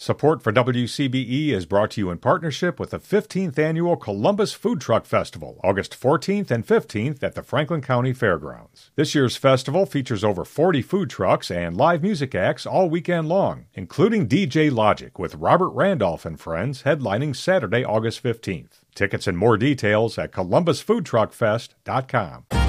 Support for WCBE is brought to you in partnership with the 15th Annual Columbus Food Truck Festival, August 14th and 15th at the Franklin County Fairgrounds. This year's festival features over 40 food trucks and live music acts all weekend long, including DJ Logic with Robert Randolph and Friends headlining Saturday, August 15th. Tickets and more details at columbusfoodtruckfest.com.